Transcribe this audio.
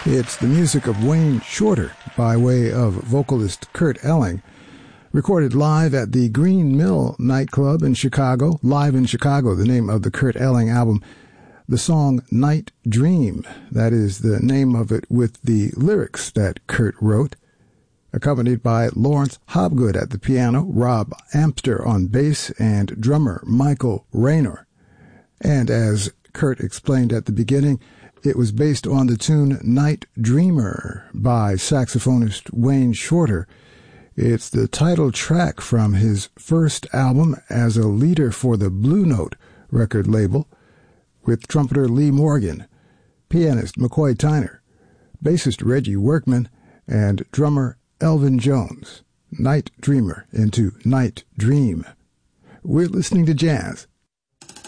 It's the music of Wayne Shorter by way of vocalist Kurt Elling, recorded live at the Green Mill nightclub in Chicago. Live in Chicago, the name of the Kurt Elling album. The song Night Dream, that is the name of it with the lyrics that Kurt wrote, accompanied by Lawrence Hobgood at the piano, Rob Amster on bass, and drummer Michael Raynor. And as Kurt explained at the beginning, it was based on the tune Night Dreamer by saxophonist Wayne Shorter. It's the title track from his first album as a leader for the Blue Note record label, with trumpeter Lee Morgan, pianist McCoy Tyner, bassist Reggie Workman, and drummer Elvin Jones. Night Dreamer into Night Dream. We're listening to jazz